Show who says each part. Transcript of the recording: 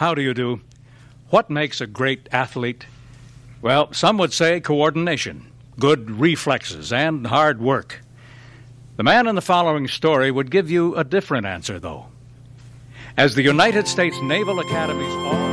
Speaker 1: How do you do? What makes a great athlete? Well, some would say coordination, good reflexes, and hard work. The man in the following story would give you a different answer, though. As the United States Naval Academy's all